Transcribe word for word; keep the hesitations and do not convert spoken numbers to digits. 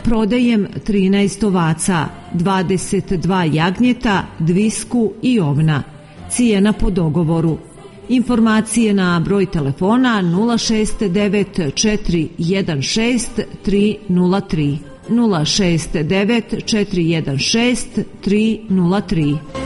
prodajem trinaest ovaca, dvadeset dva jagnjeta, dvisku i ovna. Cijena po dogovoru. Informacije na broj telefona nula šest devet četiri jedan šest tri nula tri, nula šest devet četiri jedan šest tri nula tri.